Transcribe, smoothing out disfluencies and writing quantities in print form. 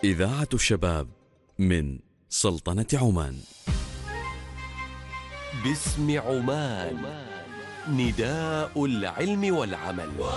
إذاعة الشباب من سلطنة عمان. باسم عمان نداء العلم والعمل.